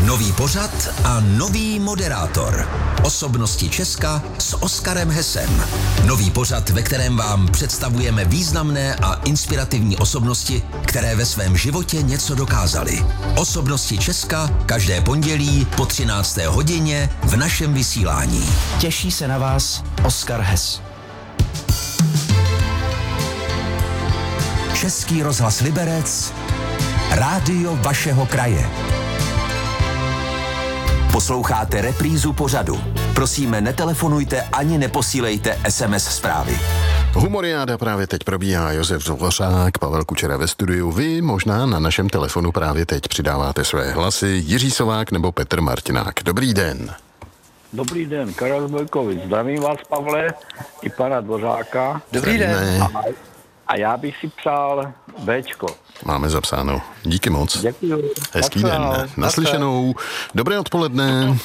Nový pořad a nový moderátor. Osobnosti Česka s Oskarem Hesem. Nový pořad, ve kterém vám představujeme významné a inspirativní osobnosti, které ve svém životě něco dokázaly. Osobnosti Česka každé pondělí po 13. hodině v našem vysílání. Těší se na vás Oskar Hes. Český rozhlas Liberec, rádio vašeho kraje. Posloucháte reprízu pořadu. Prosíme, netelefonujte ani neposílejte SMS zprávy. Humoriáda právě teď probíhá. Josef Dvořák, Pavel Kučera ve studiu. Vy možná na našem telefonu právě teď přidáváte své hlasy. Jiří Sovák nebo Petr Martinák. Dobrý den. Dobrý den, Karel Bojkovič. Zdravím vás, Pavle, i pana Dvořáka. Dobrý den. A já bych si přál Bčko. Máme zapsáno. Díky moc. Děkuji. Hezký den. Naslyšenou. Dobré odpoledne.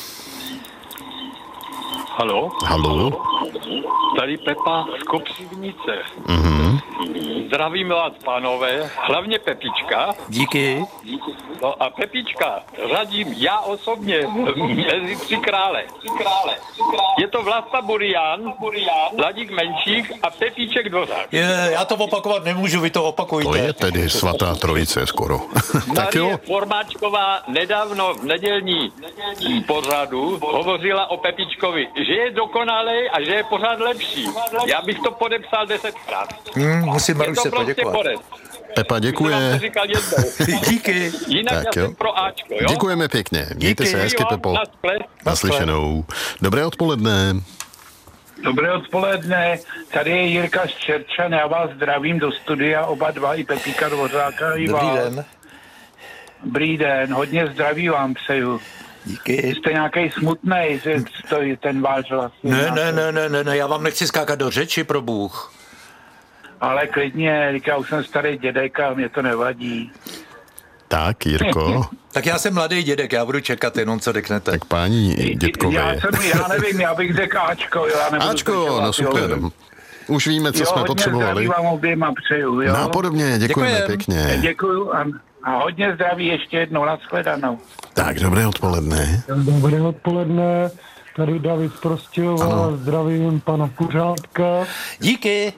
Halo? Halo. Tady Pepa z Kopřivnice. Mhm. Zdravím vás, pánové. Hlavně Pepička. Díky. No a Pepička řadím já osobně mezi tři krále. Je to Vlasta Burian, Ladík Menšík a Pepíček Dvořák. Já to opakovat nemůžu, vy to opakujte. To je tedy svatá trojice skoro. Tak Marie jo. Formáčková nedávno v nedělní pořadu hovořila o Pepičkovi, že je dokonalý a že je pořád lepší. Já bych to podepsal 10krát. Musím Je Marušce to prostě poděkovat. podez. Pepa děkuje. Říkal jednou. Díky. Jinak Tak já jo. jsem pro Ačko, jo? Děkujeme pěkně. Mějte se hezky, Pepo. Naslyšenou. Dobré odpoledne. Dobré odpoledne, tady je Jirka Ščerčan, já vás zdravím do studia, oba dva, i Pepíka Dvořáka, i Dobrý vás. den. Dobrý den, hodně zdraví vám přeju. Díky. Jste nějaký smutnej, že stojí ten váš hlas. Ne, já vám nechci skákat do řeči, pro Bůh. Ale klidně, já už jsem starý dědek a mě to nevadí. Tak, Jirko. Tak já jsem mladý dědek, já budu čekat jenom, co řeknete. Tak páni dětkové. Já nevím, já bych řekl Ačko, jo, já nebudu Ačko, zdržovat, no super. jo. Už víme, co jsme hodně potřebovali. zdraví vám oběma přeju, jo. No podobně, děkujeme Děkujem. pěkně. Děkuju a hodně zdraví ještě jednou, nashledanou. Tak, dobré odpoledne. Dobré odpoledne, tady David z Prostějova, zdravím pana Kuřátka Díky.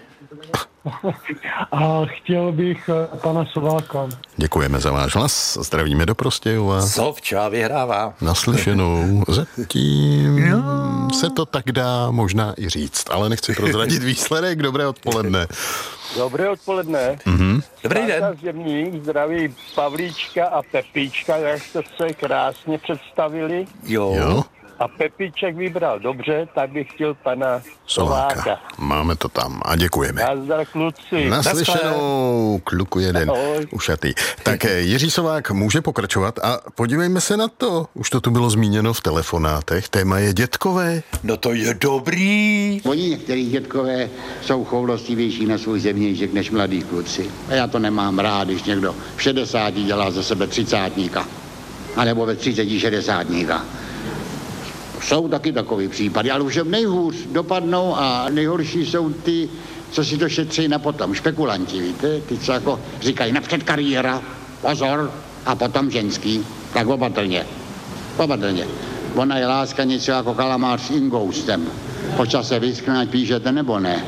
a chtěl bych pana Sováka. Děkujeme za váš hlas. Zdravíme do Prostějova. Sovča vyhrává. Naslyšenou. Zatím se to tak dá možná i říct, ale nechci prozradit výsledek. Dobré odpoledne. Dobré odpoledne. Dobrý den. Zemník, zdraví Pavlíčka a Pepíčka, jak jste se krásně představili. Jo? A Pepíček vybral dobře, tak bych chtěl pana Sováka. Sováka. Máme to tam a děkujeme. Nazdar, kluci. Naslyšenou, kluku jeden, Ahoj. ušatý. Tak Jiří Sovák může pokračovat a podívejme se na to. Už to tu bylo zmíněno v telefonátech. Téma je dětkové. No to je dobrý. Oni některý dětkové jsou choulostivější na svůj zeměníček než mladí kluci. A já to nemám rád, když někdo v 60 dělá ze sebe 30. A nebo ve 30 60. Jsou taky takový případy, ale už nejhůř dopadnou a nejhorší jsou ty, co si to šetří na potom. Špekulanti, víte? Ty, co jako říkají napřed kariéra, pozor, a potom ženský. Tak opatrně. Ona je láska něco jako kalamář s ingoustem. Po čase vyskne, ať píšete nebo ne.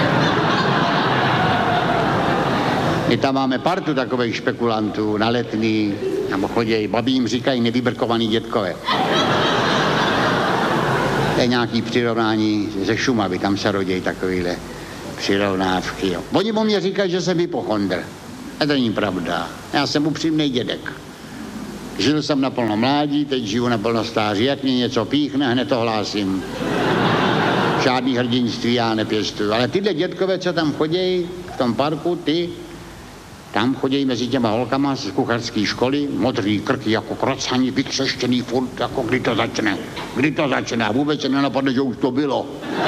My tam máme partu takových špekulantů na Letný, nebo chodějí, babi jim říkají nevybrkovaný dětkové. To je nějaký přirovnání ze Šumavy, tam se rodí takovýhle přirovnávky. Jo. Oni o mě říkají, že jsem hypochondr. A to není pravda. Já jsem upřímnej dědek. Žil jsem naplno mládí, teď žiju naplno stáří. Jak mě něco píchne, hned to hlásím. Žádný hrdinství já nepěstuju. Ale tyhle dětkové, co tam chodí v tom parku, tam chodí mezi těma holkama z kuchařské školy, modrý krky jako krocani, vykřeštěný furt, jako kdy to začne. A vůbec se nenapadne, že už to bylo.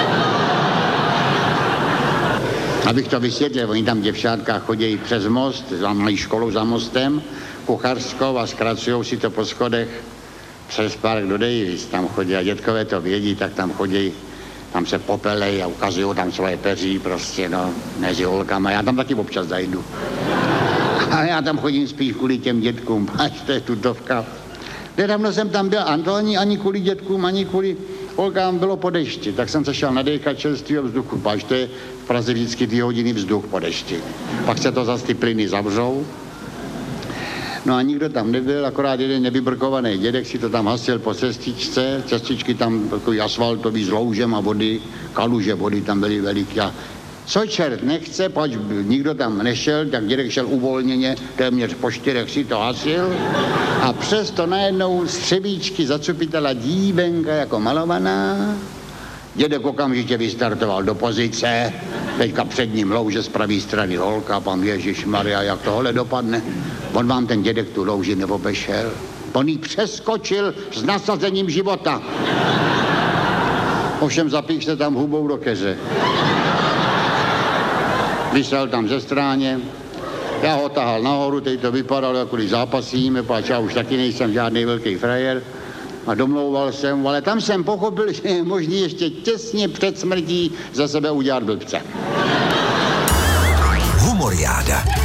Abych to vysvětlil, oni tam děvčátka chodí přes most, mají školu za mostem, kuchařskou a zkracujou si to po schodech přes park do Davis. Tam chodí a dětkové to vědí, tak tam chodí, tam se popelej a ukazují tam svoje peří prostě, no, mezi holkama. Já tam taky občas zajdu. A já tam chodím spíš kvůli těm dětkům, až to je tutovka. Nedávno jsem tam byl, a to ani kvůli dětkům, ani kvůli holkám bylo po dešti. Tak jsem se šel nadejkat čerstvého vzduchu. Páč to je v Praze vždycky 2 hodiny vzduch po dešti. Pak se to zase ty plyny zavřou. No a nikdo tam nebyl, akorát jeden nevybrkovaný dědek si to tam hasil po cestičce. Cestičky tam takový asfaltový s loužem a vody, kaluže vody tam byly veliký. A co čert nechce, pač nikdo tam nešel, tak dědek šel uvolněně, téměř po 4 si to hasil. A přesto najednou z třebíčky zacupitala dívenka jako malovaná. Dědek okamžitě vystartoval do pozice, teďka před ním louže z pravé strany holka, pan Ježišmarja, jak tohle dopadne. On vám ten dědek tu louži neobešel. On jí přeskočil s nasazením života. Ovšem zapíš se tam hubou do keře. Vysel tam ze stráně, já ho tahal nahoru, teď to vypadalo, jako když zápasíme, páč já už taky nejsem žádný velký frajer. A domlouval jsem, ale tam jsem pochopil, že je možný ještě těsně před smrtí za sebe udělat blbce. Humoriáda.